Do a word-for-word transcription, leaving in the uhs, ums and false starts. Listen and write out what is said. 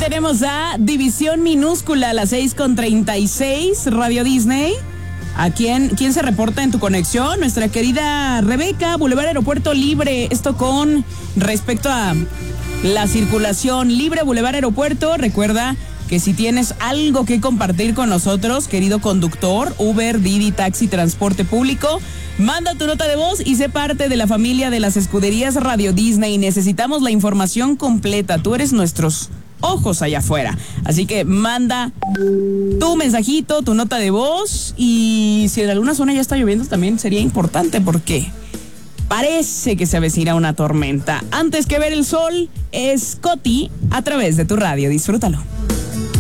tenemos a División Minúscula a las seis con treinta y seis, Radio Disney. ¿A quién, quién se reporta en tu conexión? Nuestra querida Rebeca, Boulevard Aeropuerto Libre. Esto con respecto a la circulación libre, Boulevard Aeropuerto. Recuerda que si tienes algo que compartir con nosotros, querido conductor, Uber, Didi, taxi, transporte público, manda tu nota de voz y sé parte de la familia de las escuderías Radio Disney. Necesitamos la información completa. Tú eres nuestros ojos allá afuera. Así que manda tu mensajito, tu nota de voz, y si en alguna zona ya está lloviendo también sería importante porque parece que se avecina una tormenta. Antes que ver el sol, es Coti a través de tu radio. Disfrútalo.